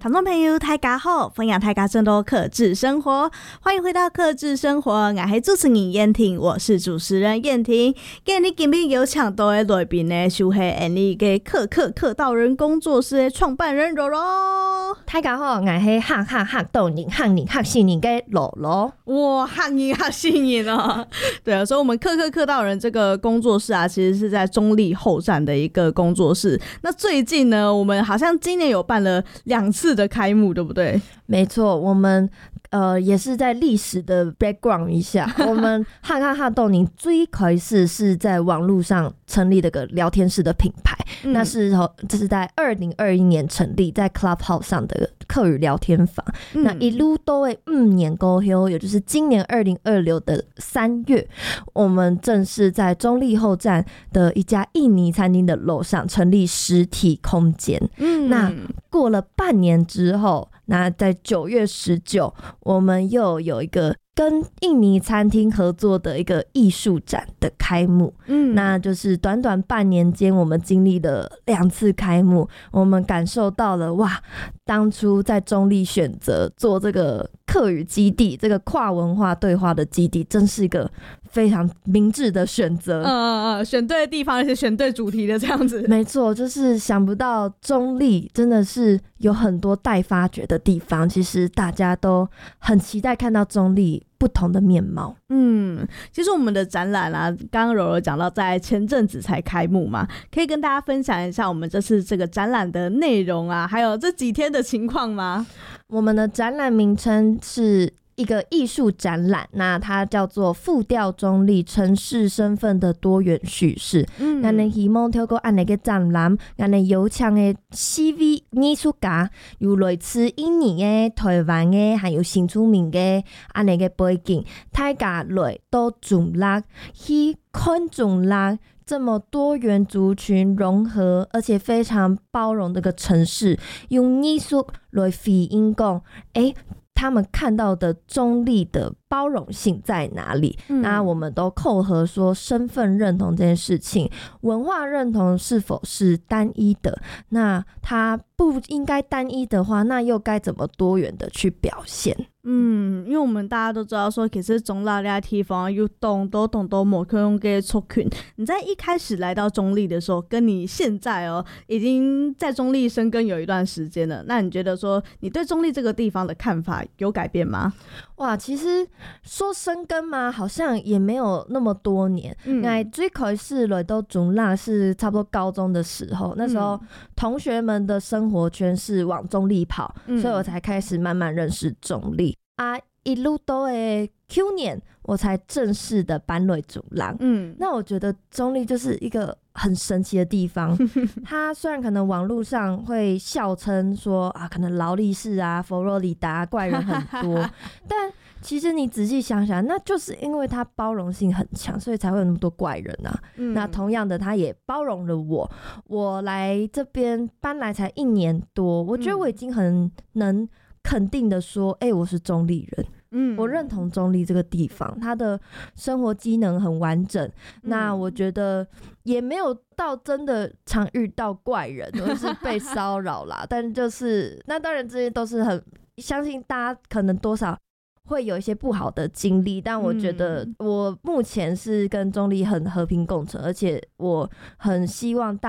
听众朋友大家好，欢迎大家进入客制生活，欢迎回到客制生活，我是主持人燕婷，我是主持人燕婷。今日今日有请到的来宾呢，就是安利嘅客道人工作室的创办人柔柔。 大家好，我是客道人客信人嘅柔柔。 哇，客信人啊！对啊，所以我们客道人这个工作室啊，其实是在中立后站的一个工作室。那最近呢，我们好像今年有办了2次的开幕，对不对？ 没错，我们也是在历史的 background 一下，我们客道人最开始是在网络上成立的个聊天室的品牌，那是这是在2021年成立，在 Clubhouse 上的客语聊天房。那一路都会5年过后，也就是今年2026的3月，我们正式在中立后站的一家印尼餐厅的楼上成立实体空间。那过了半年之后，那在9月19，我们又有一个跟印尼餐厅合作的一个艺术展的开幕。那就是短短半年间，我们经历了2次开幕，我们感受到了哇，当初在中立选择做这个客语基地，这个跨文化对话的基地，真是一个非常明智的选择。 选对地方，而且选对主题的这样子。 没错，就是想不到中立真的是有很多待发掘的地方，其实大家都很期待看到中立不同的面貌。 其实我们的展览啊，刚刚柔柔讲到在前阵子才开幕嘛，可以跟大家分享一下我们这次这个展览的内容啊，还有这几天的情况吗？ 我们的展览名称是一个艺术展览，那它叫做复调中立城市身份的多元叙事。我们希望透过这样的展览，我们有请的CV艺术家，有来自印尼的、台湾的，还有新出名的这样的背景，大家来到中立去看中立这么多元族群融合而且非常包容的一个城市，用艺术来回应讲他们看到的中立的包容性在哪里？那我们都扣合说身份认同这件事情，文化认同是否是单一的？那它不应该单一的话，那又该怎么多元的去表现？ 因为我们大家都知道说，其实中立的地方有很多某可用的族群。你在一开始来到中立的时候，跟你现在已经在中立生根有一段时间了，那你觉得说你对中立这个地方的看法有改变吗？ 哇，其实说生根嘛，好像也没有那么多年。最开始来到中立是差不多高中的时候，那时候同学们的生活圈是往中立跑，所以我才开始慢慢认识中立啊。一路都会去年我才正式的搬来中立。那我觉得中立就是一个很神奇的地方。它虽然可能网络上会笑称说啊，可能劳力士啊、佛罗里达怪人很多，但其实你仔细想想，那就是因为它包容性很强，所以才会有那么多怪人啊。那同样的，它也包容了我来这边搬来才1年多，我觉得我已经很能肯定的说，我是中立人。我认同中立这个地方，它的生活机能很完整。那我觉得也没有到真的常遇到怪人或是被骚扰啦，但就是那当然这些都是很相信大家可能多少会有一些不好的经历，但我觉得我目前是跟中立很和平共存，而且我很希望